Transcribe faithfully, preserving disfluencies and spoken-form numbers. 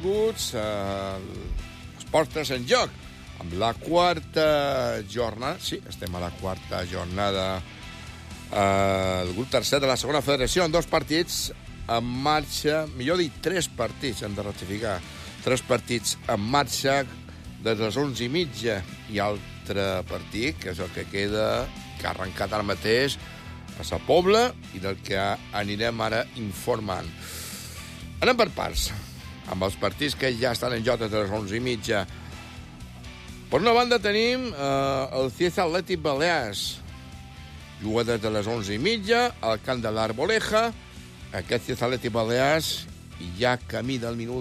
benvinguts a Esportes en Joc, amb la quarta jornada, sí, estem a la quarta jornada eh, del grup tercer de la segona federació, en dos partits en marxa, millor dit, tres partits, hem de rectificar, tres partits en marxa des de les onze i mitja i altre partit, que és el que queda, que ha arrencat ara mateix a Sa Pobla i del que anirem ara informant. Anem per parts, amb els partits que ja estan en joc des de les onze i mitja. Per una banda tenim eh, el Cieza Atlètic Balears. Juga des de les onze i mitja al camp de l'Arboleja. Aquest Cieza Atlètic Balears ja camí del minut